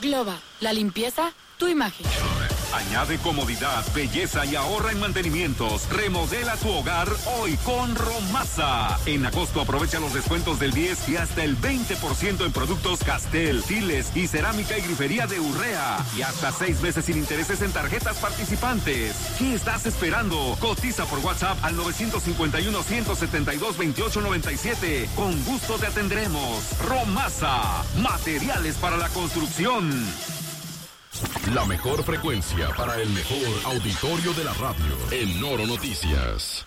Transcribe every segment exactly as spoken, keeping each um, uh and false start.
Globa, la limpieza, tu imagen. Añade comodidad, belleza y ahorra en mantenimientos. Remodela tu hogar hoy con Romasa. En agosto aprovecha los descuentos del diez y hasta el veinte por ciento en productos Castel, Tiles y cerámica y grifería de Urrea. Y hasta seis meses sin intereses en tarjetas participantes. ¿Qué estás esperando? Cotiza por WhatsApp al nueve cinco uno, uno siete dos, dos ocho nueve siete. Con gusto te atendremos. Romasa, materiales para la construcción. La mejor frecuencia para el mejor auditorio de la radio. En Noro Noticias.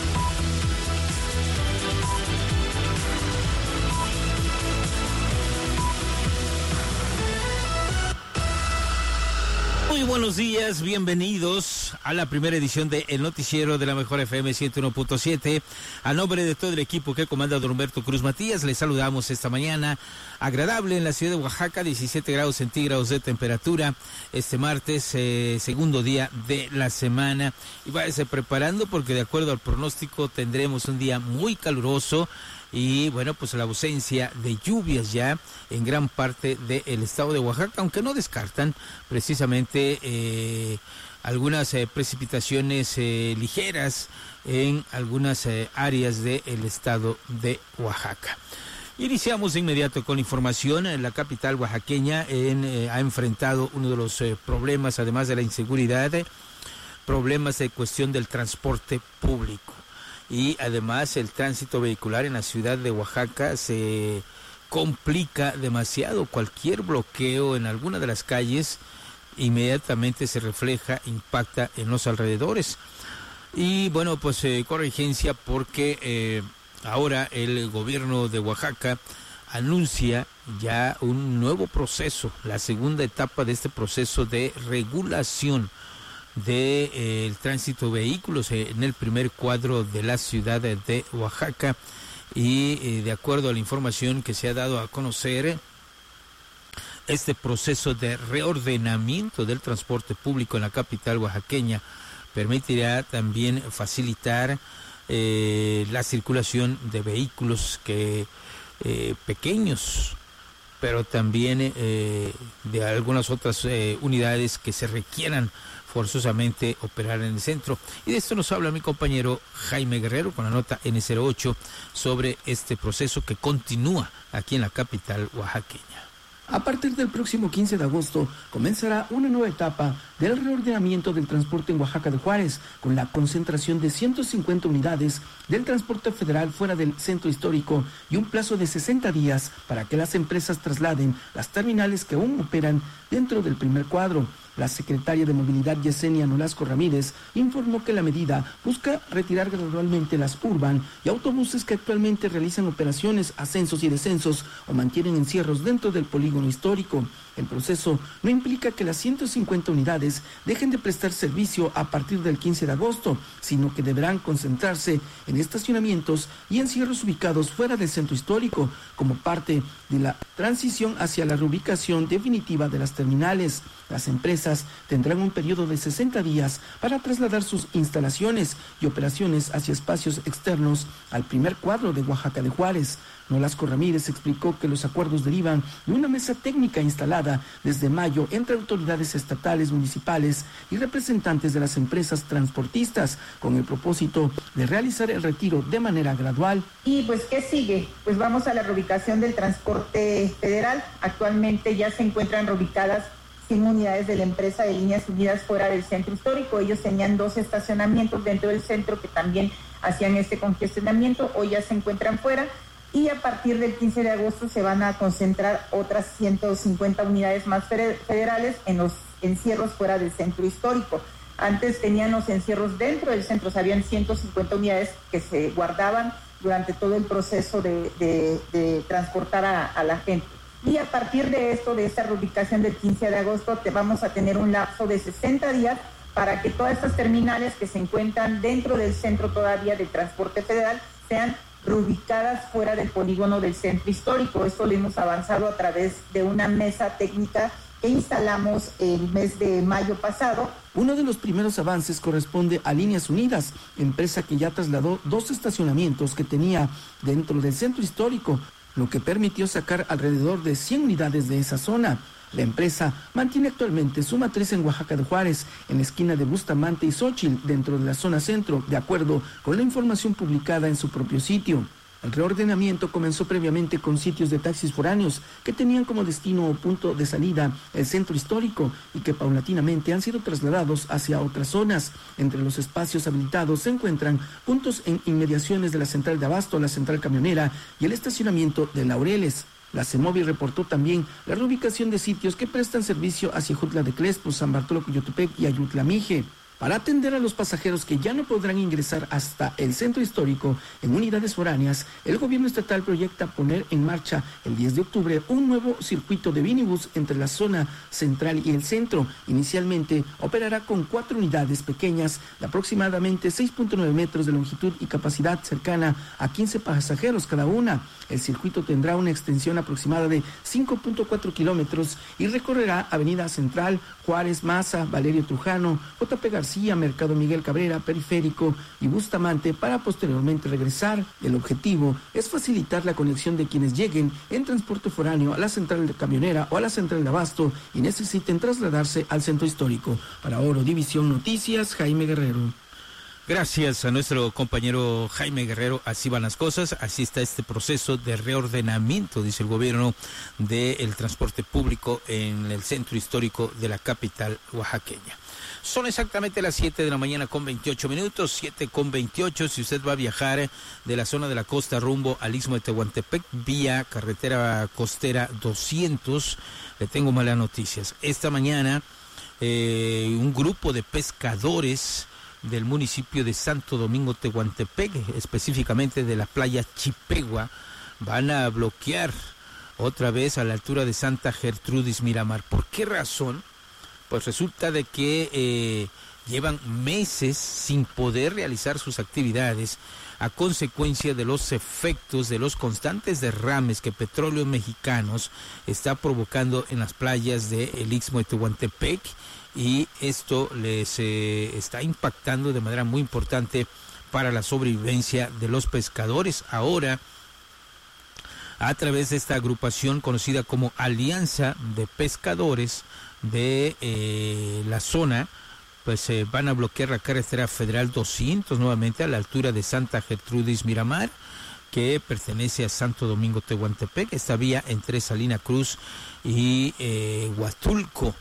Muy buenos días, bienvenidos a la primera edición de El Noticiero de la Mejor F M ciento uno punto siete. A nombre de todo el equipo que comanda don Humberto Cruz Matías, les saludamos esta mañana agradable en la ciudad de Oaxaca, diecisiete grados centígrados de temperatura este martes, eh, segundo día de la semana. Y váyase preparando porque de acuerdo al pronóstico tendremos un día muy caluroso. Y bueno, pues la ausencia de lluvias ya en gran parte del estado de Oaxaca, aunque no descartan precisamente eh, algunas eh, precipitaciones eh, ligeras en algunas eh, áreas del estado de Oaxaca. Iniciamos de inmediato con información. La capital oaxaqueña en, eh, ha enfrentado uno de los eh, problemas, además de la inseguridad, eh, problemas de cuestión del transporte público. Y además el tránsito vehicular en la ciudad de Oaxaca se complica demasiado. Cualquier bloqueo en alguna de las calles inmediatamente se refleja, impacta en los alrededores. Y bueno, pues eh, corre vigencia porque eh, ahora el gobierno de Oaxaca anuncia ya un nuevo proceso, la segunda etapa de este proceso de regulación del de, eh, el tránsito de vehículos eh, en el primer cuadro de la ciudad de, de Oaxaca. Y eh, de acuerdo a la información que se ha dado a conocer, este proceso de reordenamiento del transporte público en la capital oaxaqueña permitirá también facilitar eh, la circulación de vehículos que eh, pequeños, pero también eh, de algunas otras eh, unidades que se requieran forzosamente operar en el centro. Y de esto nos habla mi compañero Jaime Guerrero con la nota ene cero ocho sobre este proceso que continúa aquí en la capital oaxaqueña. A partir del próximo quince de agosto comenzará una nueva etapa del reordenamiento del transporte en Oaxaca de Juárez, con la concentración de ciento cincuenta unidades del transporte federal fuera del centro histórico y un plazo de sesenta días para que las empresas trasladen las terminales que aún operan dentro del primer cuadro. La secretaria de Movilidad, Yesenia Nolasco Ramírez, informó que la medida busca retirar gradualmente las urban y autobuses que actualmente realizan operaciones, ascensos y descensos o mantienen encierros dentro del polígono histórico. El proceso no implica que las ciento cincuenta unidades dejen de prestar servicio a partir del quince de agosto, sino que deberán concentrarse en estacionamientos y encierros ubicados fuera del centro histórico, como parte de la transición hacia la reubicación definitiva de las terminales. Las empresas tendrán un periodo de sesenta días para trasladar sus instalaciones y operaciones hacia espacios externos al primer cuadro de Oaxaca de Juárez. Nolasco Ramírez explicó que los acuerdos derivan de una mesa técnica instalada desde mayo entre autoridades estatales, municipales y representantes de las empresas transportistas, con el propósito de realizar el retiro de manera gradual. Y pues, ¿qué sigue? Pues vamos a la reubicación del transporte federal. Actualmente ya se encuentran reubicadas cien unidades de la empresa de Líneas Unidas fuera del centro histórico. Ellos tenían dos estacionamientos dentro del centro que también hacían este congestionamiento, hoy ya se encuentran fuera. Y a partir del quince de agosto se van a concentrar otras ciento cincuenta unidades más federales en los encierros fuera del centro histórico. Antes tenían los encierros dentro del centro, o sea, habían ciento cincuenta unidades que se guardaban durante todo el proceso de, de, de transportar a, a la gente. Y a partir de esto, de esta reubicación del quince de agosto, te vamos a tener un lapso de sesenta días para que todas estas terminales que se encuentran dentro del centro todavía de transporte federal sean reubicadas fuera del polígono del centro histórico. Esto lo hemos avanzado a través de una mesa técnica que instalamos el mes de mayo pasado. Uno de los primeros avances corresponde a Líneas Unidas, empresa que ya trasladó dos estacionamientos que tenía dentro del centro histórico, lo que permitió sacar alrededor de cien unidades de esa zona. La empresa mantiene actualmente su matriz en Oaxaca de Juárez, en la esquina de Bustamante y Xóchitl, dentro de la zona centro, de acuerdo con la información publicada en su propio sitio. El reordenamiento comenzó previamente con sitios de taxis foráneos que tenían como destino o punto de salida el centro histórico y que paulatinamente han sido trasladados hacia otras zonas. Entre los espacios habilitados se encuentran puntos en inmediaciones de la central de Abasto, la central camionera y el estacionamiento de Laureles. La CEMOVI reportó también la reubicación de sitios que prestan servicio hacia Jutla de Crespo, San Bartolo Coyotepec y Ayutla Mije. Para atender a los pasajeros que ya no podrán ingresar hasta el centro histórico en unidades foráneas, el gobierno estatal proyecta poner en marcha el diez de octubre un nuevo circuito de minibús entre la zona central y el centro. Inicialmente operará con cuatro unidades pequeñas de aproximadamente seis punto nueve metros de longitud y capacidad cercana a quince pasajeros cada una. El circuito tendrá una extensión aproximada de cinco punto cuatro kilómetros y recorrerá Avenida Central, Juárez, Maza, Valerio Trujano, J P García, Mercado Miguel Cabrera, Periférico y Bustamante para posteriormente regresar. El objetivo es facilitar la conexión de quienes lleguen en transporte foráneo a la central de camionera o a la central de Abasto y necesiten trasladarse al centro histórico. Para Oro División Noticias, Jaime Guerrero. Gracias a nuestro compañero Jaime Guerrero. Así van las cosas, así está este proceso de reordenamiento, dice el gobierno, del transporte público en el centro histórico de la capital oaxaqueña. Son exactamente las siete de la mañana con veintiocho minutos, siete con veintiocho. Si usted va a viajar de la zona de la costa rumbo al Istmo de Tehuantepec vía carretera costera doscientos, le tengo malas noticias. Esta mañana eh, un grupo de pescadores del municipio de Santo Domingo Tehuantepec, específicamente de la playa Chipegua, van a bloquear otra vez a la altura de Santa Gertrudis Miramar. ¿Por qué razón? Pues resulta de que eh, llevan meses sin poder realizar sus actividades a consecuencia de los efectos de los constantes derrames que Petróleos Mexicanos está provocando en las playas del Istmo de Tehuantepec, y esto les eh, está impactando de manera muy importante para la sobrevivencia de los pescadores. Ahora, a través de esta agrupación conocida como Alianza de Pescadores de eh, la zona, pues eh, van a bloquear la carretera federal doscientos nuevamente a la altura de Santa Gertrudis Miramar, que pertenece a Santo Domingo Tehuantepec, esta vía entre Salina Cruz y eh, Huatulco.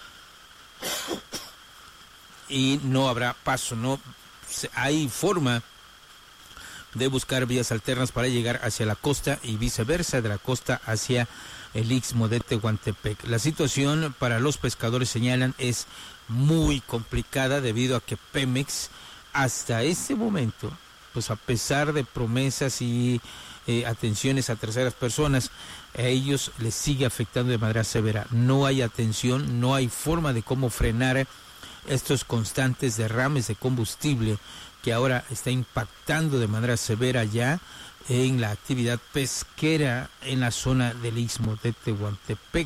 Y no habrá paso, no hay forma de buscar vías alternas para llegar hacia la costa y viceversa, de la costa hacia el Istmo de Tehuantepec. La situación para los pescadores, señalan, es muy complicada debido a que Pemex hasta este momento, pues a pesar de promesas y eh, atenciones a terceras personas, a ellos les sigue afectando de manera severa. No hay atención, no hay forma de cómo frenar estos constantes derrames de combustible que ahora está impactando de manera severa ya en la actividad pesquera en la zona del Istmo de Tehuantepec.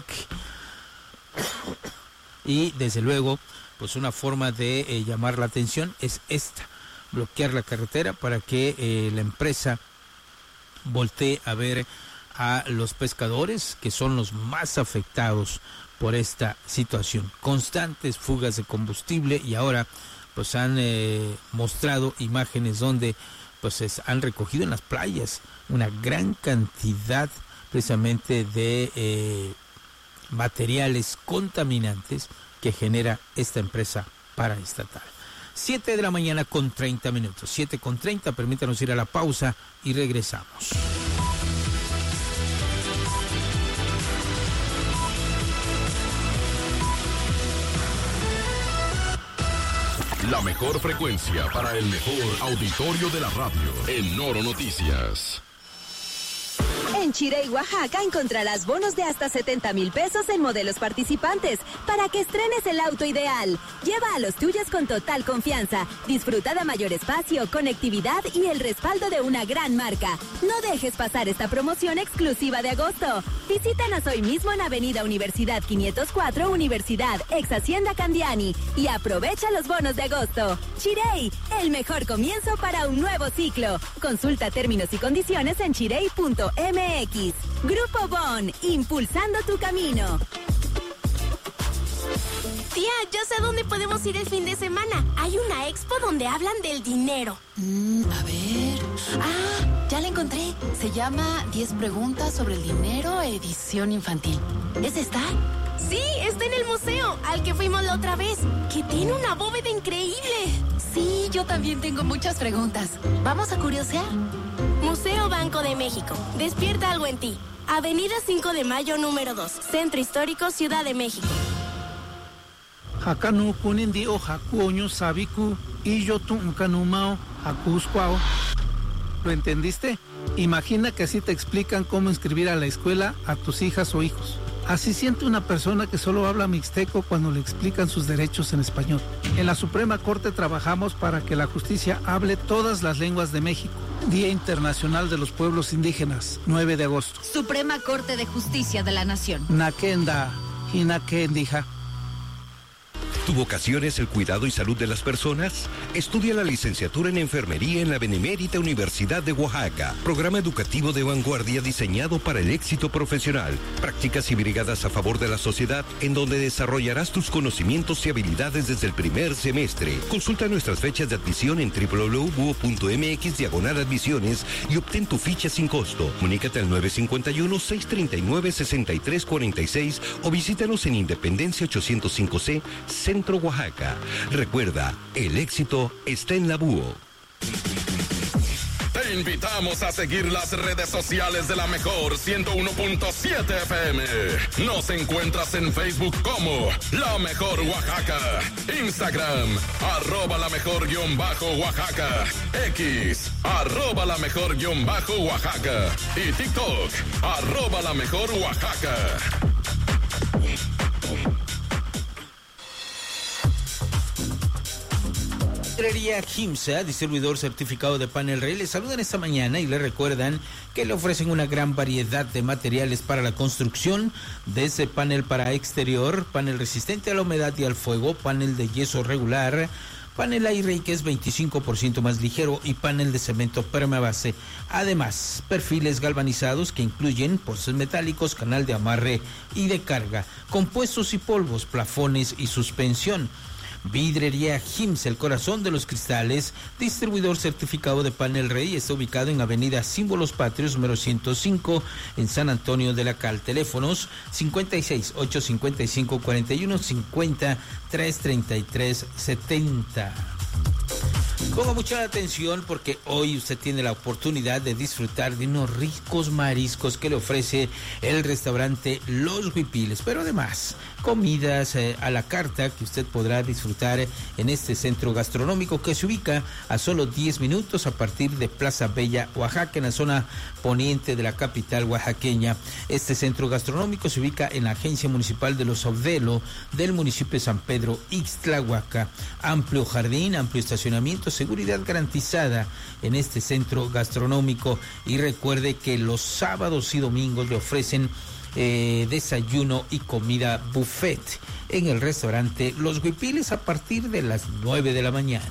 Y desde luego, pues una forma de eh, llamar la atención es esta: bloquear la carretera para que eh, la empresa voltee a ver a los pescadores, que son los más afectados por esta situación. Constantes fugas de combustible, y ahora pues han eh, mostrado imágenes donde pues es, han recogido en las playas una gran cantidad precisamente de eh, materiales contaminantes que genera esta empresa paraestatal. siete de la mañana con treinta minutos, siete con treinta, permítanos ir a la pausa y regresamos. La mejor frecuencia para el mejor auditorio de la radio. En Oro Noticias. En Chirey, Oaxaca, encontrarás bonos de hasta setenta mil pesos en modelos participantes para que estrenes el auto ideal. Lleva a los tuyos con total confianza. Disfruta de mayor espacio, conectividad y el respaldo de una gran marca. No dejes pasar esta promoción exclusiva de agosto. Visítanos hoy mismo en Avenida Universidad quinientos cuatro, Universidad, ex Hacienda Candiani, y aprovecha los bonos de agosto. Chirey, el mejor comienzo para un nuevo ciclo. Consulta términos y condiciones en chirey punto m x. Grupo Bon, impulsando tu camino. Tía, ya sé dónde podemos ir el fin de semana. Hay una expo donde hablan del dinero. Mm, a ver... Ah, ya la encontré. Se llama diez preguntas sobre el dinero, edición infantil. ¿Es esta? Sí, está en el museo, al que fuimos la otra vez, que tiene una bóveda increíble. Sí, yo también tengo muchas preguntas. ¿Vamos a curiosear? Museo Banco de México. Despierta algo en ti. Avenida cinco de Mayo, número dos. Centro Histórico, Ciudad de México. Hakanu kunin o hakuoño sabiku y yo tu unkanumao hakuscuao. ¿Lo entendiste? Imagina que así te explican cómo inscribir a la escuela a tus hijas o hijos. Así siente una persona que solo habla mixteco cuando le explican sus derechos en español. En la Suprema Corte trabajamos para que la justicia hable todas las lenguas de México. Día Internacional de los Pueblos Indígenas, nueve de agosto. Suprema Corte de Justicia de la Nación. Nakenda, Hinakendija. ¿Tu vocación es el cuidado y salud de las personas? Estudia la licenciatura en enfermería en la Benemérita Universidad de Oaxaca. Programa educativo de vanguardia diseñado para el éxito profesional. Prácticas y brigadas a favor de la sociedad en donde desarrollarás tus conocimientos y habilidades desde el primer semestre. Consulta nuestras fechas de admisión en doble u doble u doble u punto m x diagonal admisiones y obtén tu ficha sin costo. Comunícate al nueve cinco uno, seis tres nueve, seis tres cuatro seis o visítanos en Independencia ochocientos cinco C, Centro Oaxaca. Recuerda, el éxito está en la Búho. Te invitamos a seguir las redes sociales de la Mejor ciento uno punto siete F M. Nos encuentras en Facebook como La Mejor Oaxaca, Instagram, arroba la mejor guión bajo Oaxaca, X, arroba la mejor guión bajo Oaxaca y TikTok, arroba la mejor Oaxaca. Vidrería Gimsa, distribuidor certificado de Panel Rey, le saludan esta mañana y le recuerdan que le ofrecen una gran variedad de materiales para la construcción, desde panel para exterior, panel resistente a la humedad y al fuego, panel de yeso regular, panel aire que es veinticinco por ciento más ligero y panel de cemento permabase. Además, perfiles galvanizados que incluyen postes metálicos, canal de amarre y de carga, compuestos y polvos, plafones y suspensión. Vidrería Gims, el corazón de los cristales, distribuidor certificado de Panel Rey, está ubicado en Avenida Símbolos Patrios, número ciento cinco, en San Antonio de la Cal. Teléfonos cincuenta y seis, ochocientos cincuenta y cinco, cuarenta y uno cincuenta, trescientos treinta y tres setenta. Ponga mucha atención porque hoy usted tiene la oportunidad de disfrutar de unos ricos mariscos que le ofrece el restaurante Los Huipiles, pero además comidas eh, a la carta que usted podrá disfrutar en este centro gastronómico que se ubica a solo diez minutos a partir de Plaza Bella, Oaxaca, en la zona poniente de la capital oaxaqueña. Este centro gastronómico se ubica en la Agencia Municipal de los Audelo del municipio de San Pedro Ixtlahuaca. Amplio jardín, amplio estacionamiento, seguridad garantizada en este centro gastronómico, y recuerde que los sábados y domingos le ofrecen eh, desayuno y comida buffet en el restaurante Los Huipiles a partir de las nueve de la mañana.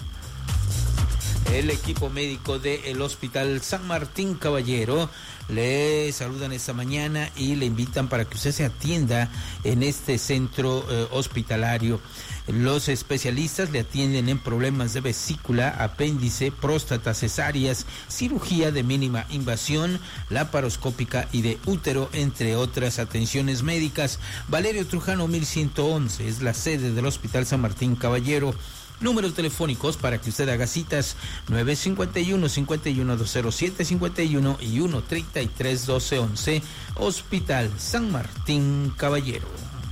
El equipo médico del Hospital San Martín Caballero le saludan esta mañana y le invitan para que usted se atienda en este centro eh, hospitalario. Los especialistas le atienden en problemas de vesícula, apéndice, próstata, cesáreas, cirugía de mínima invasión, laparoscópica y de útero, entre otras atenciones médicas. Valerio Trujano mil ciento once es la sede del Hospital San Martín Caballero. Números telefónicos para que usted haga citas: nueve cinco uno, cinco uno dos cero siete cinco uno y uno treinta y tres doce once. Hospital San Martín Caballero.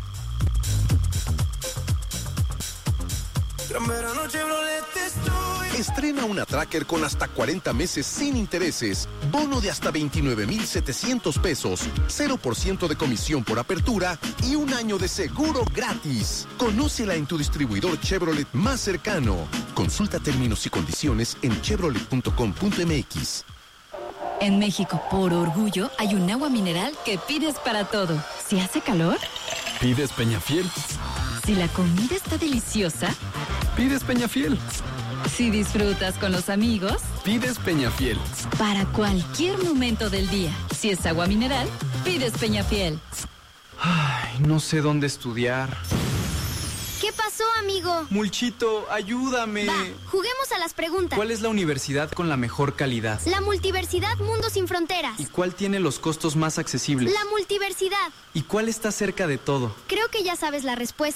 Estrena una Tracker con hasta cuarenta meses sin intereses, bono de hasta veintinueve mil setecientos pesos, cero por ciento de comisión por apertura y un año de seguro gratis. Conócela en tu distribuidor Chevrolet más cercano. Consulta términos y condiciones en chevrolet punto com punto m x. En México, por orgullo, hay un agua mineral que pides para todo. Si hace calor, pides Peñafiel. Si la comida está deliciosa, pides Peñafiel. Si disfrutas con los amigos, pides Peñafiel. Para cualquier momento del día, si es agua mineral, pides Peñafiel. Ay, no sé dónde estudiar. pasó, amigo? Mulchito, ayúdame. Va, juguemos a las preguntas. ¿Cuál es la universidad con la mejor calidad? La Multiversidad Mundo Sin Fronteras. ¿Y cuál tiene los costos más accesibles? La Multiversidad. ¿Y cuál está cerca de todo? Creo que ya sabes la respuesta.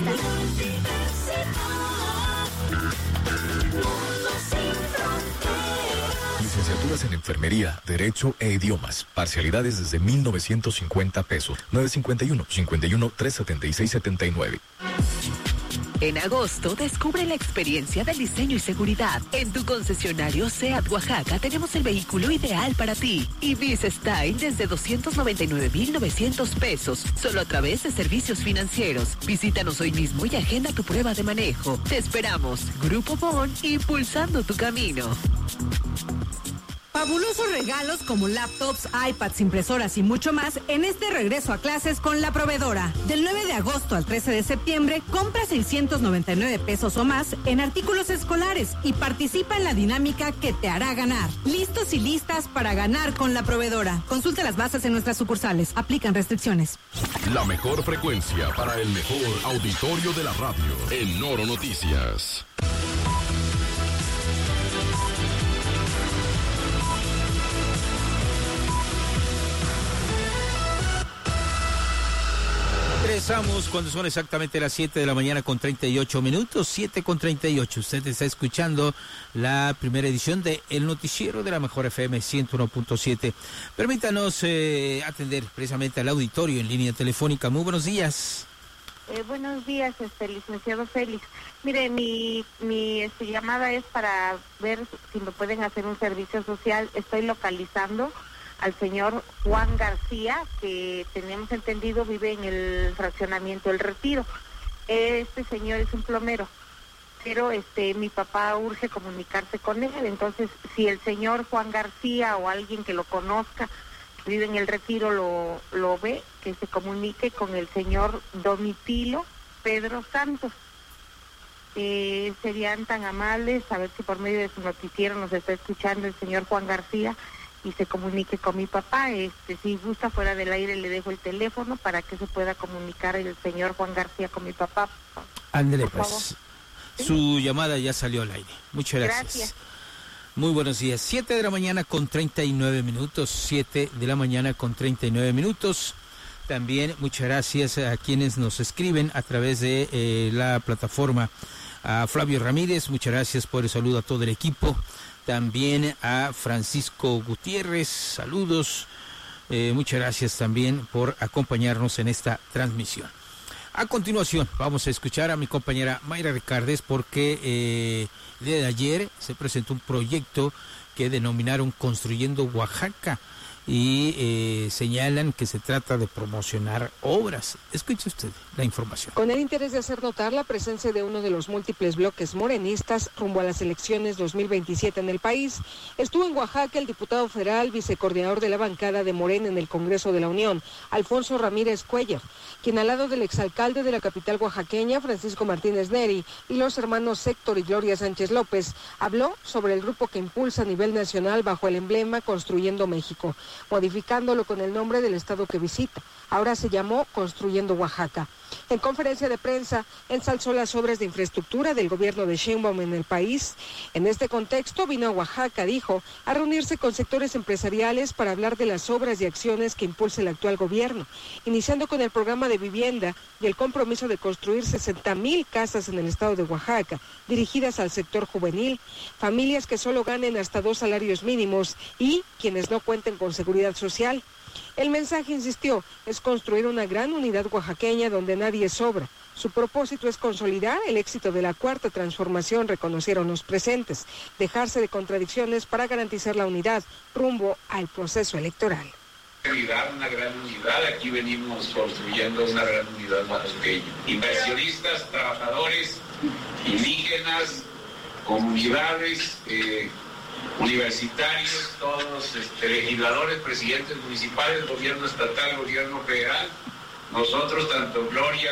Licenciaturas en Enfermería, Derecho e Idiomas. Parcialidades desde mil novecientos cincuenta pesos. nueve cincuenta y uno, cincuenta y uno, tres setenta y seis setenta y nueve. En agosto, descubre la experiencia del diseño y seguridad. En tu concesionario SEAT Oaxaca tenemos el vehículo ideal para ti. Ibis Style desde doscientos noventa y nueve mil novecientos pesos, solo a través de servicios financieros. Visítanos hoy mismo y agenda tu prueba de manejo. Te esperamos. Grupo Bon, impulsando tu camino. Fabulosos regalos como laptops, iPads, impresoras y mucho más en este regreso a clases con La Proveedora. Del nueve de agosto al trece de septiembre, compra seiscientos noventa y nueve pesos o más en artículos escolares y participa en la dinámica que te hará ganar. Listos y listas para ganar con La Proveedora. Consulta las bases en nuestras sucursales. Aplican restricciones. La mejor frecuencia para el mejor auditorio de la radio en Noro Noticias. Regresamos cuando son exactamente las siete de la mañana con treinta y ocho minutos, siete con treinta y ocho. Usted está escuchando la primera edición de El Noticiero de la Mejor F M ciento uno punto siete. Permítanos eh, atender precisamente al auditorio en línea telefónica. Muy buenos días. Eh, buenos días, este licenciado Félix. Mire, mi, mi este, llamada es para ver si me pueden hacer un servicio social. Estoy localizando al señor Juan García, que tenemos entendido vive en el fraccionamiento El Retiro. Este señor es un plomero, pero este mi papá urge comunicarse con él. Entonces, si el señor Juan García o alguien que lo conozca, que vive en El Retiro, lo, lo ve, que se comunique con el señor Domitilo Pedro Santos. Eh, serían tan amables, a ver si por medio de su noticiero nos está escuchando el señor Juan García y se comunique con mi papá. Este, si gusta, fuera del aire le dejo el teléfono para que se pueda comunicar el señor Juan García con mi papá. Ándele, pues. ¿Sí? Su llamada ya salió al aire. Muchas gracias. Gracias. Muy buenos días. Siete de la mañana con treinta y nueve minutos. Siete de la mañana con treinta y nueve minutos. También muchas gracias a quienes nos escriben a través de eh, la plataforma. A Flavio Ramírez, muchas gracias por el saludo a todo el equipo. También a Francisco Gutiérrez, saludos. Eh, muchas gracias también por acompañarnos en esta transmisión. A continuación, vamos a escuchar a mi compañera Mayra Ricardes porque eh, el día de ayer se presentó un proyecto que denominaron Construyendo Oaxaca y eh, señalan que se trata de promocionar obras. Escuche usted la información. Con el interés de hacer notar la presencia de uno de los múltiples bloques morenistas rumbo a las elecciones dos mil veintisiete en el país, estuvo en Oaxaca el diputado federal, vicecoordinador de la bancada de Morena en el Congreso de la Unión, Alfonso Ramírez Cuellar, quien al lado del exalcalde de la capital oaxaqueña, Francisco Martínez Neri, y los hermanos Héctor y Gloria Sánchez López, habló sobre el grupo que impulsa a nivel nacional bajo el emblema Construyendo México, modificándolo con el nombre del estado que visita. Ahora se llamó Construyendo Oaxaca. En conferencia de prensa, ensalzó las obras de infraestructura del gobierno de Sheinbaum en el país. En este contexto, vino a Oaxaca, dijo, a reunirse con sectores empresariales para hablar de las obras y acciones que impulsa el actual gobierno, iniciando con el programa de vivienda y el compromiso de construir sesenta mil casas en el estado de Oaxaca, dirigidas al sector juvenil, familias que solo ganen hasta dos salarios mínimos y quienes no cuenten con seguridad social. El mensaje, insistió, es construir una gran unidad oaxaqueña donde nadie sobra. Su propósito es consolidar el éxito de la cuarta transformación, reconocieron los presentes, dejarse de contradicciones para garantizar la unidad rumbo al proceso electoral. Una gran unidad, aquí venimos construyendo una gran unidad oaxaqueña. Inversionistas, trabajadores, indígenas, comunidades, eh, universitarios, todos este, legisladores, presidentes municipales, gobierno estatal, gobierno federal, nosotros, tanto Gloria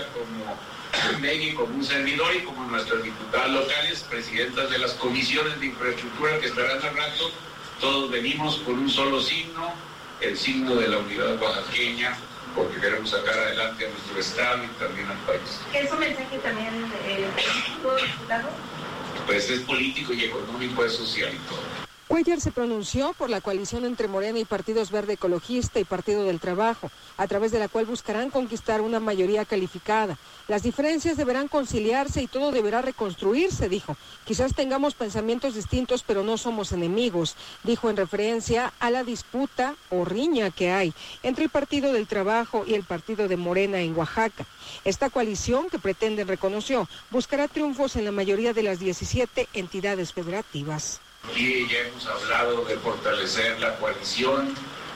como Megui, como un servidor y como nuestros diputados locales, presidentas de las comisiones de infraestructura que estarán al rato, todos venimos con un solo signo, el signo de la unidad oaxaqueña, porque queremos sacar adelante a nuestro Estado y también al país. ¿Es un mensaje también eh, político, diputado? Pues es político y económico, es social y todo. Cuellar se pronunció por la coalición entre Morena y Partidos Verde Ecologista y Partido del Trabajo, a través de la cual buscarán conquistar una mayoría calificada. Las diferencias deberán conciliarse y todo deberá reconstruirse, dijo. Quizás tengamos pensamientos distintos, pero no somos enemigos, dijo en referencia a la disputa o riña que hay entre el Partido del Trabajo y el Partido de Morena en Oaxaca. Esta coalición, que pretenden, reconoció, buscará triunfos en la mayoría de las diecisiete entidades federativas. Aquí ya hemos hablado de fortalecer la coalición,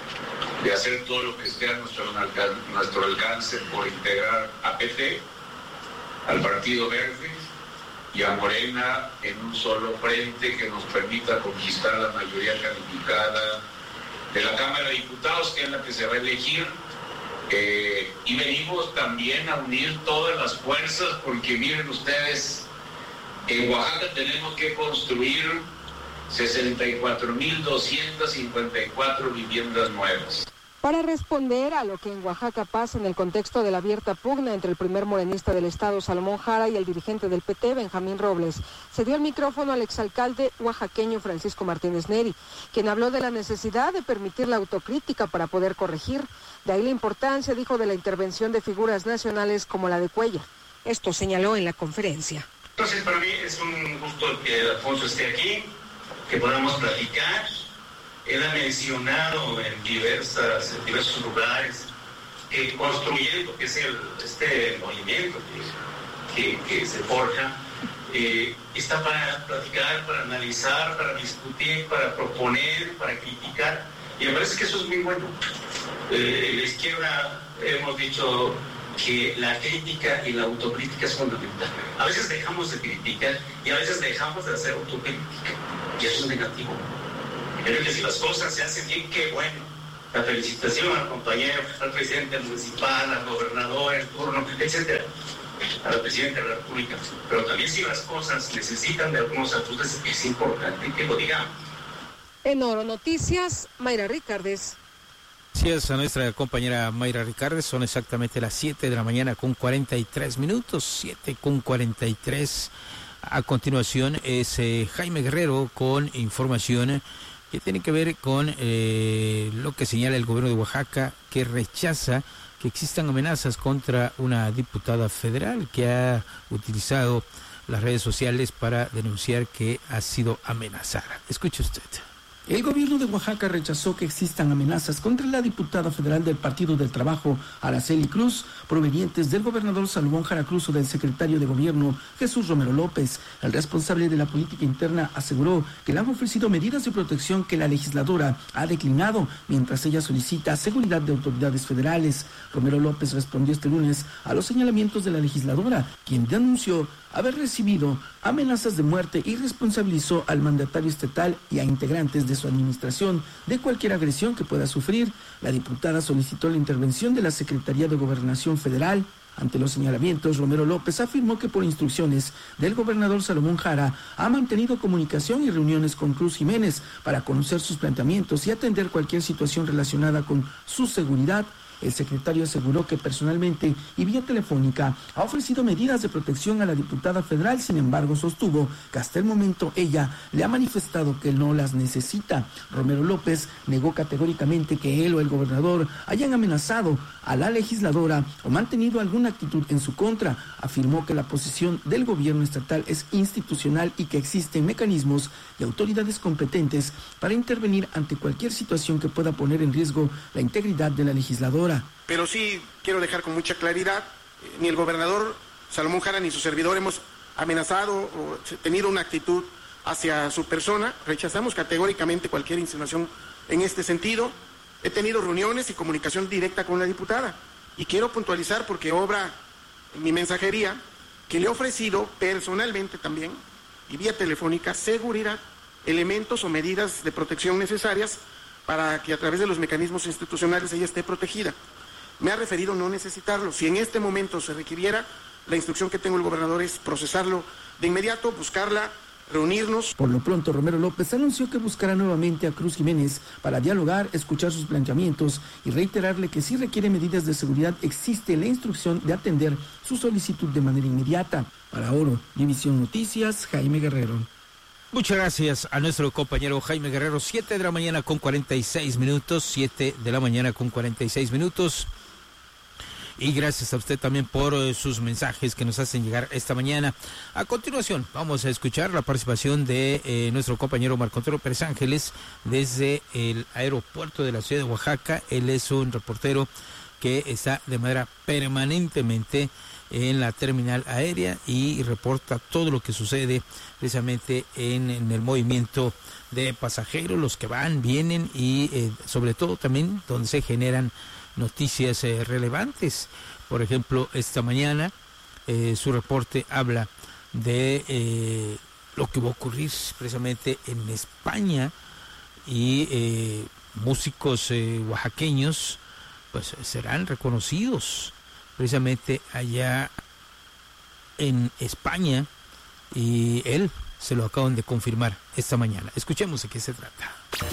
de hacer todo lo que esté a nuestro, nuestro alcance por integrar a P T, al Partido Verde y a Morena en un solo frente que nos permita conquistar la mayoría calificada de la Cámara de Diputados, que es la que se va a elegir. Eh, y venimos también a unir todas las fuerzas, porque miren ustedes, en Oaxaca tenemos que construir sesenta y cuatro mil doscientas cincuenta y cuatro viviendas nuevas. Para responder a lo que en Oaxaca pasa en el contexto de la abierta pugna entre el primer morenista del estado, Salomón Jara, y el dirigente del P T, Benjamín Robles, se dio el micrófono al exalcalde oaxaqueño Francisco Martínez Neri, quien habló de la necesidad de permitir la autocrítica para poder corregir. De ahí la importancia, dijo, de la intervención de figuras nacionales como la de Cuellar. Esto señaló en la conferencia. Entonces, para mí es un gusto que Alfonso esté aquí, que podamos platicar. Él ha mencionado en, diversas, en diversos lugares que construyendo, que es el, este movimiento que, que, que se forja, eh, está para platicar, para analizar, para discutir, para proponer, para criticar, y me parece que eso es muy bueno. Eh, la izquierda hemos dicho que la crítica y la autocrítica es fundamental. A veces dejamos de criticar y a veces dejamos de hacer autocrítica, y eso es negativo. Creo que si las cosas se hacen bien, qué bueno. La felicitación al compañero, al presidente municipal, al gobernador en turno, etcétera, al presidente de la República. Pero también si las cosas necesitan de algunos ajustes, es importante que lo digamos. En Oro Noticias, Mayra Ricardes. Gracias a nuestra compañera Mayra Ricardes. Son exactamente las siete de la mañana con cuarenta y tres minutos, siete con cuarenta y tres. A continuación es eh, Jaime Guerrero con información que tiene que ver con eh, lo que señala el gobierno de Oaxaca, que rechaza que existan amenazas contra una diputada federal que ha utilizado las redes sociales para denunciar que ha sido amenazada. Escuche usted. El gobierno de Oaxaca rechazó que existan amenazas contra la diputada federal del Partido del Trabajo, Araceli Cruz, provenientes del gobernador Salomón Jara Cruz o del secretario de Gobierno, Jesús Romero López. El responsable de la política interna aseguró que le han ofrecido medidas de protección que la legisladora ha declinado, mientras ella solicita seguridad de autoridades federales. Romero López respondió este lunes a los señalamientos de la legisladora, quien denunció haber recibido amenazas de muerte y responsabilizó al mandatario estatal y a integrantes de su administración de cualquier agresión que pueda sufrir. La diputada solicitó la intervención de la Secretaría de Gobernación Federal. Ante los señalamientos, Romero López afirmó que por instrucciones del gobernador Salomón Jara ha mantenido comunicación y reuniones con Cruz Jiménez para conocer sus planteamientos y atender cualquier situación relacionada con su seguridad. El secretario aseguró que personalmente y vía telefónica ha ofrecido medidas de protección a la diputada federal, sin embargo sostuvo que hasta el momento ella le ha manifestado que no las necesita. Romero López negó categóricamente que él o el gobernador hayan amenazado a la legisladora o mantenido alguna actitud en su contra. Afirmó que la posición del gobierno estatal es institucional y que existen mecanismos y autoridades competentes para intervenir ante cualquier situación que pueda poner en riesgo la integridad de la legisladora. Pero sí quiero dejar con mucha claridad, eh, ni el gobernador Salomón Jara ni su servidor hemos amenazado o tenido una actitud hacia su persona. Rechazamos categóricamente cualquier insinuación en este sentido. He tenido reuniones y comunicación directa con la diputada y quiero puntualizar, porque obra en mi mensajería, que le he ofrecido personalmente también y vía telefónica seguridad, elementos o medidas de protección necesarias para que a través de los mecanismos institucionales ella esté protegida. Me ha referido no necesitarlo. Si en este momento se requiriera, la instrucción que tengo el gobernador es procesarlo de inmediato, buscarla reunirnos. Por lo pronto, Romero López anunció que buscará nuevamente a Cruz Jiménez para dialogar, escuchar sus planteamientos y reiterarle que si requiere medidas de seguridad existe la instrucción de atender su solicitud de manera inmediata. Para Oro, División Noticias, Jaime Guerrero. Muchas gracias a nuestro compañero Jaime Guerrero. Siete de la mañana con cuarenta y seis minutos. Siete de la mañana con cuarenta y seis minutos. Y gracias a usted también por eh, sus mensajes que nos hacen llegar esta mañana. A continuación, vamos a escuchar la participación de eh, nuestro compañero Marco Antonio Pérez Ángeles desde el aeropuerto de la ciudad de Oaxaca. Él es un reportero que está de manera permanentemente en la terminal aérea y reporta todo lo que sucede precisamente en, en el movimiento de pasajeros, los que van, vienen y eh, sobre todo también donde se generan noticias eh, relevantes. Por ejemplo, esta mañana eh, su reporte habla de eh, lo que va a ocurrir precisamente en España y eh, músicos eh, oaxaqueños pues serán reconocidos precisamente allá en España y él se lo acaban de confirmar esta mañana. Escuchemos de qué se trata.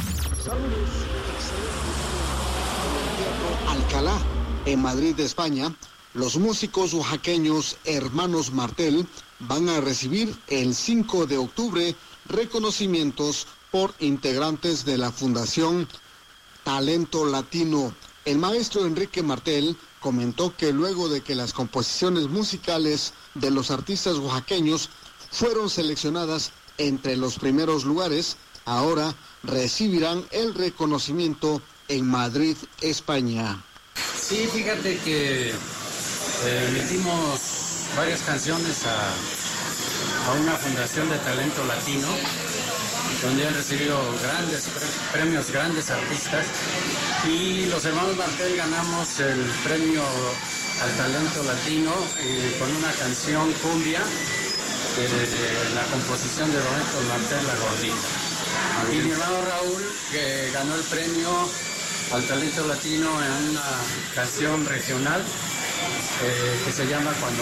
Alcalá, en Madrid, España, los músicos oaxaqueños Hermanos Martel van a recibir el cinco de octubre reconocimientos por integrantes de la Fundación Talento Latino. El maestro Enrique Martel comentó que luego de que las composiciones musicales de los artistas oaxaqueños fueron seleccionadas entre los primeros lugares, ahora recibirán el reconocimiento en Madrid, España. Sí, fíjate que eh, metimos varias canciones a, a una fundación de talento latino, donde han recibido grandes pre- premios, grandes artistas, y los hermanos Martel ganamos el premio al talento latino eh, con una canción cumbia de, de la composición de Roberto Martel, La Gordita. Y mi hermano Raúl, que ganó el premio al talento latino en una canción regional eh, que se llama Cuando